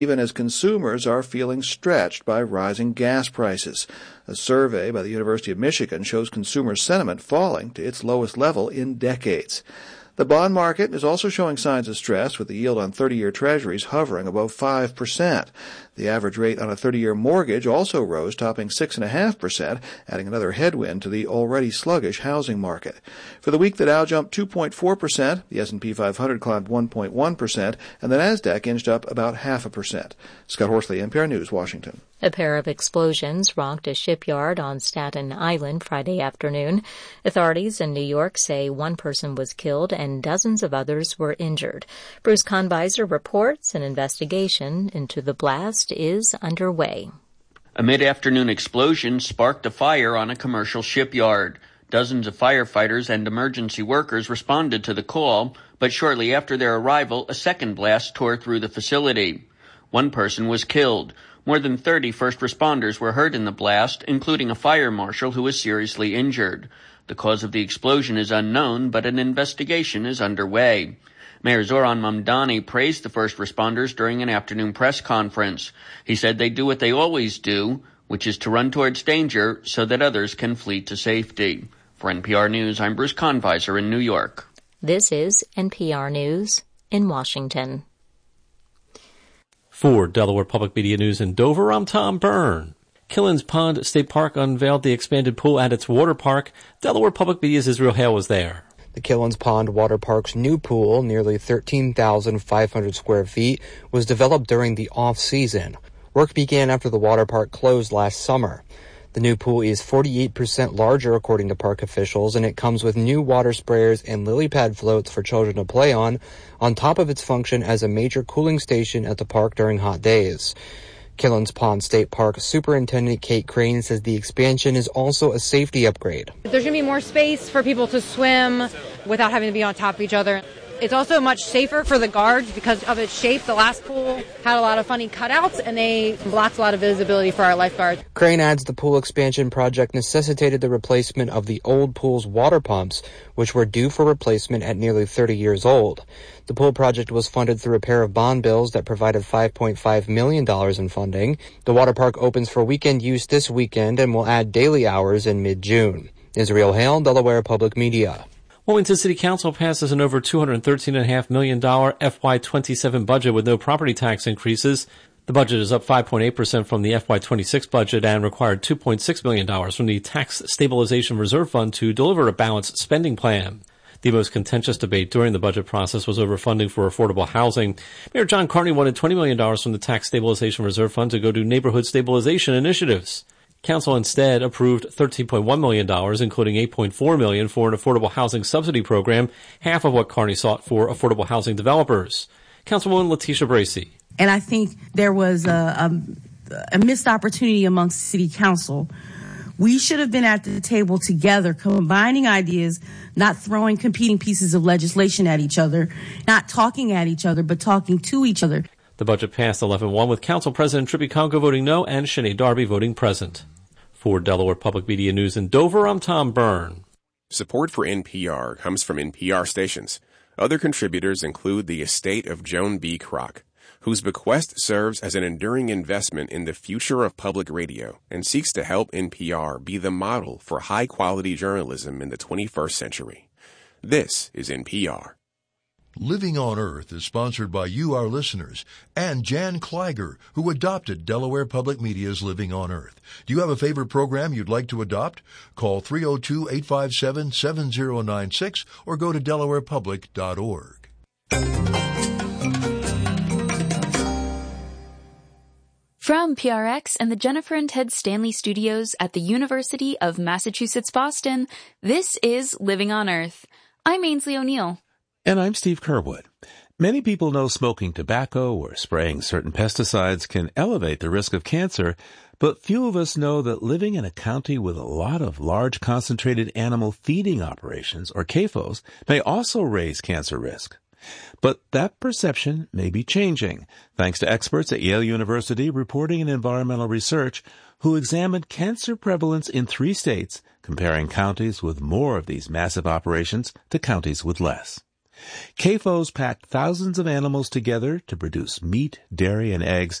even as consumers are feeling stretched by rising gas prices. A survey by the University of Michigan shows consumer sentiment falling to its lowest level in decades. The bond market is also showing signs of stress, with the yield on 30-year treasuries hovering above 5%. The average rate on a 30-year mortgage also rose, topping 6.5%, adding another headwind to the already sluggish housing market. For the week, the Dow jumped 2.4%, the S&P 500 climbed 1.1%, and the Nasdaq inched up about 0.5%. Scott Horsley, NPR News, Washington. A pair of explosions rocked a shipyard on Staten Island Friday afternoon. Authorities in New York say one person was killed and dozens of others were injured. Bruce Kahnweiser reports an investigation into the blast is underway. A mid-afternoon explosion sparked a fire on a commercial shipyard. Dozens of firefighters and emergency workers responded to the call, but shortly after their arrival, a second blast tore through the facility. One person was killed. More than 30 first responders were hurt in the blast, including a fire marshal who was seriously injured. The cause of the explosion is unknown, but an investigation is underway. Mayor Zoran Mamdani praised the first responders during an afternoon press conference. He said they do what they always do, which is to run towards danger so that others can flee to safety. For NPR News, I'm Bruce Kahnweiser in New York. This is NPR News in Washington. For Delaware Public Media News in Dover, I'm Tom Byrne. Killens Pond State Park unveiled the expanded pool at its water park. Delaware Public Media's Israel Hale was there. The Killens Pond Water Park's new pool, nearly 13,500 square feet, was developed during the off-season. Work began after the water park closed last summer. The new pool is 48% larger, according to park officials, and it comes with new water sprayers and lily pad floats for children to play on top of its function as a major cooling station at the park during hot days. Killens Pond State Park Superintendent Kate Crane says the expansion is also a safety upgrade. There's going to be more space for people to swim without having to be on top of each other. It's also much safer for the guards because of its shape. The last pool had a lot of funny cutouts, and they blocked a lot of visibility for our lifeguards. Crane adds the pool expansion project necessitated the replacement of the old pool's water pumps, which were due for replacement at nearly 30 years old. The pool project was funded through a pair of bond bills that provided $5.5 million in funding. The water park opens for weekend use this weekend and will add daily hours in mid-June. Israel Hale, Delaware Public Media. Wilmington City Council passes an over $213.5 million FY27 budget with no property tax increases. The budget is up 5.8% from the FY26 budget and required $2.6 million from the Tax Stabilization Reserve Fund to deliver a balanced spending plan. The most contentious debate during the budget process was over funding for affordable housing. Mayor John Carney wanted $20 million from the Tax Stabilization Reserve Fund to go to neighborhood stabilization initiatives. Council instead approved $13.1 million, including $8.4 million for an affordable housing subsidy program, half of what Carney sought for affordable housing developers. Councilwoman Letitia Bracey. And I think there was a missed opportunity amongst City Council. We should have been at the table together, combining ideas, not throwing competing pieces of legislation at each other, not talking at each other, but talking to each other. The budget passed 11-1 with Council President Trippi Congo voting no and Sinead Darby voting present. For Delaware Public Media News in Dover, I'm Tom Byrne. Support for NPR comes from NPR stations. Other contributors include the estate of Joan B. Kroc, whose bequest serves as an enduring investment in the future of public radio and seeks to help NPR be the model for high-quality journalism in the 21st century. This is NPR. Living on Earth is sponsored by you, our listeners, and Jan Kleiger, who adopted Delaware Public Media's Living on Earth. Do you have a favorite program you'd like to adopt? Call 302-857-7096 or go to delawarepublic.org. From PRX and the Jennifer and Ted Stanley Studios at the University of Massachusetts, Boston, this is Living on Earth. I'm Ainsley O'Neill. And I'm Steve Kerwood. Many people know smoking tobacco or spraying certain pesticides can elevate the risk of cancer, but few of us know that living in a county with a lot of large concentrated animal feeding operations, or CAFOs, may also raise cancer risk. But that perception may be changing, thanks to experts at Yale University reporting in environmental research who examined cancer prevalence in 3 states, comparing counties with more of these massive operations to counties with less. CAFOs pack thousands of animals together to produce meat, dairy, and eggs